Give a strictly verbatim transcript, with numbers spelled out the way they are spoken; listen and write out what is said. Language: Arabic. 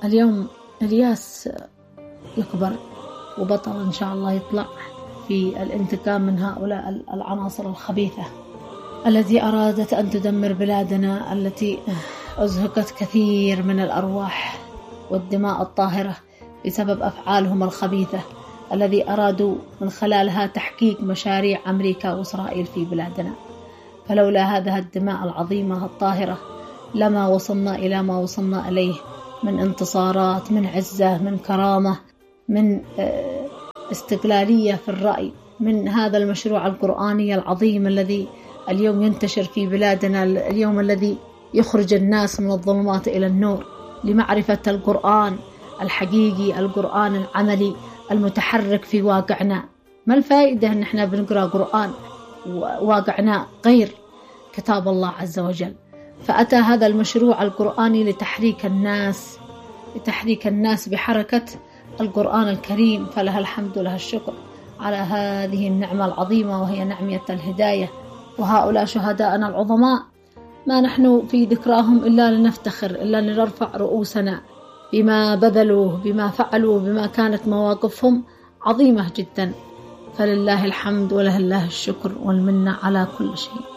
اليوم إلياس يكبر وبطل إن شاء الله يطلع في الانتقام من هؤلاء العناصر الخبيثة التي أرادت أن تدمر بلادنا، التي أزهقت كثير من الأرواح والدماء الطاهرة بسبب أفعالهم الخبيثة الذي أرادوا من خلالها تحقيق مشاريع أمريكا وإسرائيل في بلادنا. فلولا هذه الدماء العظيمة الطاهرة لما وصلنا إلى ما وصلنا إليه من انتصارات، من عزة، من كرامة، من استقلالية في الرأي، من هذا المشروع القرآني العظيم الذي اليوم ينتشر في بلادنا، اليوم الذي يخرج الناس من الظلمات إلى النور لمعرفة القرآن الحقيقي، القرآن العملي المتحرك في واقعنا. ما الفائدة أن احنا بنقرأ قرآن وواقعنا غير كتاب الله عز وجل؟ فأتى هذا المشروع القرآني لتحريك الناس لتحريك الناس بحركة القرآن الكريم، فلها الحمد لها الشكر على هذه النعمة العظيمة وهي نعمة الهداية. وهؤلاء شهداءنا العظماء ما نحن في ذكراهم إلا لنفتخر، إلا لنرفع رؤوسنا بما بذلوا، بما فعلوا، بما كانت مواقفهم عظيمة جدا. فلله الحمد وله الله الشكر والمنة على كل شيء.